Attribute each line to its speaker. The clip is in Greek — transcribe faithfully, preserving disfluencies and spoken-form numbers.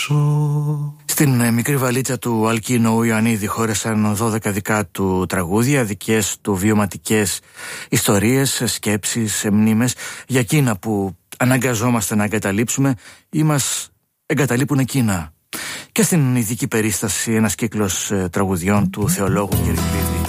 Speaker 1: Στην μικρή βαλίτσα του Αλκίνου Ιωαννίδη χώρεσαν δώδεκα δικά του τραγούδια, δικές του βιωματικές ιστορίες, σκέψεις, μνήμες για εκείνα που αναγκαζόμαστε να εγκαταλείψουμε ή μας εγκαταλείπουν εκείνα. Και στην ειδική περίσταση ένας κύκλος τραγουδιών του θεολόγου Κυρικλίδη.